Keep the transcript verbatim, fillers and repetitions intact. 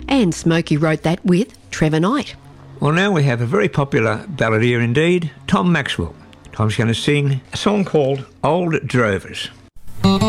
And Smokey wrote that with Trevor Knight. Well, now we have a very popular balladeer indeed, Tom Maxwell. Tom's going to sing a song called Old Drovers.